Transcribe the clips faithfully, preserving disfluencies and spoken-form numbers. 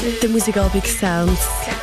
Der Musikabend Sounds.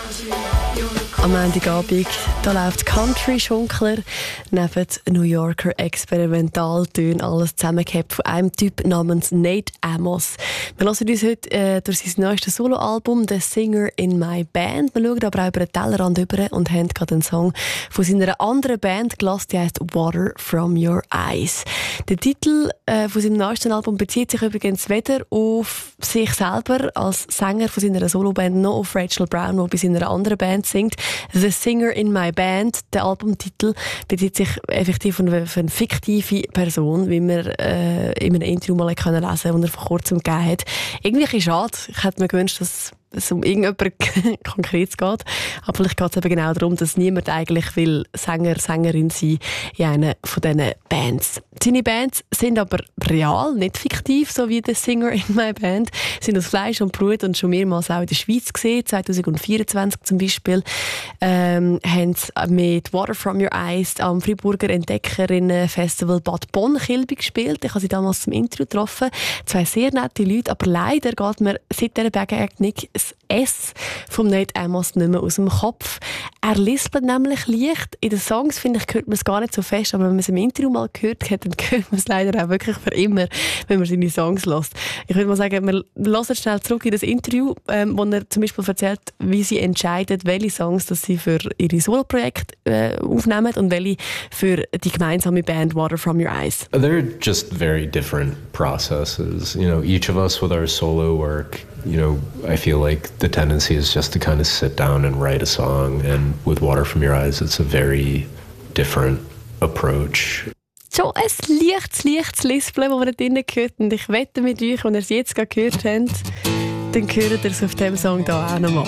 Am Montagabend, da läuft Country-Schunkler neben New Yorker Experimentaltöne, alles zusammengehabt von einem Typ namens Nate Amos. Wir hören uns heute äh, durch sein neuestes Soloalbum «The Singer in My Band». Wir schauen aber auch über den Tellerrand rüber und haben gerade einen Song von seiner anderen Band gelassen, die heisst «Water from Your Eyes». Der Titel äh, von seinem neuesten Album bezieht sich übrigens weder auf sich selber als Sänger von seiner Soloband noch auf Rachel Brown, die bei seiner anderen Band singt. «The Singer in My Band», der Albumtitel, bezieht sich effektiv auf eine, auf eine fiktive Person, wie wir äh, in einem Interview mal lesen konnten, das er vor kurzem gegeben hat. Irgendwie ein bisschen schade. Ich hätte mir gewünscht, dass es um irgendjemand Konkretes geht. Aber vielleicht geht es eben genau darum, dass niemand eigentlich will Sänger, Sängerin sein in einer von diesen Bands. Seine Bands sind aber real, nicht fiktiv, so wie «The Singer in My Band». Sie sind aus Fleisch und Blut und schon mehrmals auch in der Schweiz gesehen. zwanzig vierundzwanzig zum Beispiel ähm, haben sie mit «Water from Your Eyes» am Freiburger Entdeckerinnen-Festival Bad Bonn-Kilby gespielt. Ich habe sie damals zum Intro getroffen. Zwei sehr nette Leute, aber leider geht mir seit dieser Begegnung das S vom Nate Amos nicht mehr aus dem Kopf. Er lispelt nämlich leicht. In den Songs, finde ich, hört man es gar nicht so fest, aber wenn man es im Interview mal gehört hat, dann hört man es leider auch wirklich für immer, wenn man seine Songs hört. Ich würde mal sagen, wir hören schnell zurück in das Interview, ähm, wo er zum Beispiel erzählt, wie sie entscheiden, welche Songs dass sie für ihre Solo-Projekte äh, aufnehmen und welche für die gemeinsame Band «Water from Your Eyes». They're just very different processes. You know, each of us with our solo work, you know, I feel like the tendency is just to kind of sit down and write a song. And with «Water from Your Eyes», it's a very different approach. So ein leichtes, leichtes Lispeln, das man da drinnen hört. Und ich wette mit euch, wenn ihr es jetzt gerade gehört habt, dann hört ihr es auf diesem Song hier auch nochmal.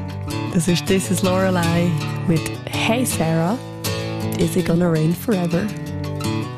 Das ist «This is Lorelei» mit «Hey Sarah, is it gonna rain forever?»